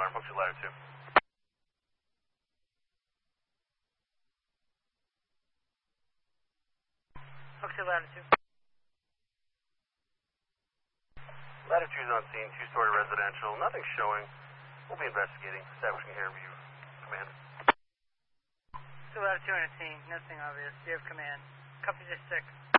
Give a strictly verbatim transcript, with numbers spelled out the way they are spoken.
punctual latitude. Punctual latitude. Latitude's on scene, two-story residential. Nothing showing. We'll be investigating. Establishing air view. Command. Punctual latitude on the scene. Nothing obvious. Do you have command? Copy this six.